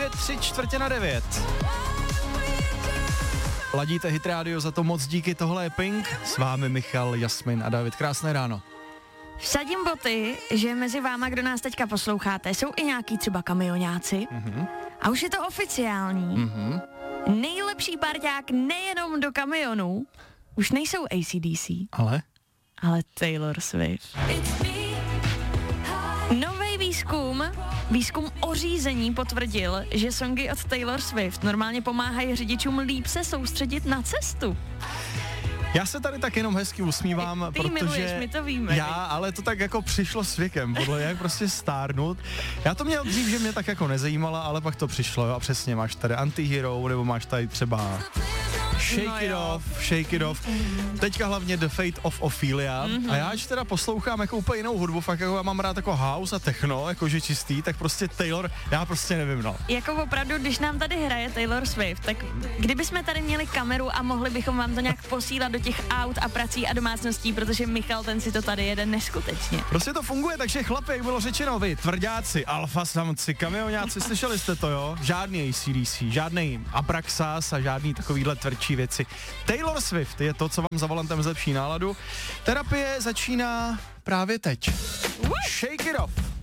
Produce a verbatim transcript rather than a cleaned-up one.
je tři čtvrtě na devět. Ladíte Hit Radio, za to moc díky, tohle je Pink. S vámi Michal, Jasmin a David. Krásné ráno. Vsadím boty, že mezi váma, kdo nás teďka posloucháte, jsou i nějaký třeba kamionáci. Mm-hmm. A už je to oficiální. Mm-hmm. Nejlepší parťák nejenom do kamionů už nejsou A C D C. Ale? Ale Taylor Swift. Nový výzkum, výzkum o řízení potvrdil, že songy od Taylor Swift normálně pomáhají řidičům líp se soustředit na cestu. Já se tady tak jenom hezky usmívám, Ty protože miluješ, my to víme. já, ale to tak jako přišlo s věkem, podle jak prostě stárnout. Já to měl dřív, že mě tak jako nezajímalo, ale pak to přišlo, jo, a přesně máš tady Anti-Hero, nebo máš tady třeba Shake No It jo. Off, Shake It Off, teďka hlavně The Fate of Ophelia, mm-hmm. a já až teda poslouchám jako úplně jinou hudbu, fakt jako já mám rád jako house a techno, jakože čistý, tak prostě Taylor, já prostě nevím, no. Jako opravdu, když nám tady hraje Taylor Swift, tak kdybychom tady měli kameru a mohli bychom vám to nějak posílat do těch aut a prací a domácností, protože Michal, ten si to tady jede neskutečně. Prostě to funguje, takže chlapi, jak bylo řečeno, vy, tvrdáci, alfa samci, kamionáci, slyšeli jste to, jo? Žádný A C D C, žádný Abraxas a žádný takovýhle tvrdší věci. Taylor Swift je to, co vám za volantem zlepší náladu. Terapie začíná právě teď. Shake It Off.